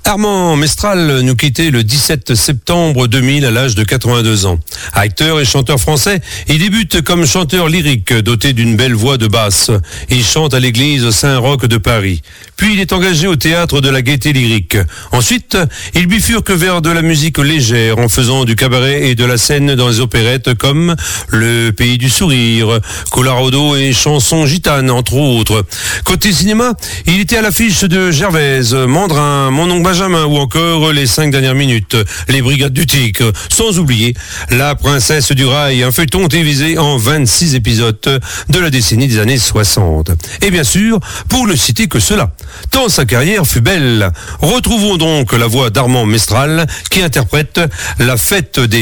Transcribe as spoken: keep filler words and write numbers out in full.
Armand Mestral nous quittait le dix-sept septembre deux mille à l'âge de quatre-vingt-deux ans. Acteur et chanteur français, il débute comme chanteur lyrique doté d'une belle voix de basse. Il chante à l'église Saint-Roch de Paris. Puis il est engagé au théâtre de la Gaîté Lyrique. Ensuite, il bifurque vers de la musique légère en faisant du cabaret et de la scène dans les opérettes comme Le Pays du Sourire, Colorado et Chansons gitanes entre autres. Côté cinéma, il était à l'affiche de Gervaise, Mandrin, Mon oncle Benjamin ou encore Les cinq dernières minutes, Les Brigades du Tigre, sans oublier La Princesse du Rail, un feuilleton télévisé en vingt-six épisodes de la décennie des années soixante. Et bien sûr, pour ne citer que cela, tant sa carrière fut belle. Retrouvons donc la voix d'Armand Mestral qui interprète La Fête des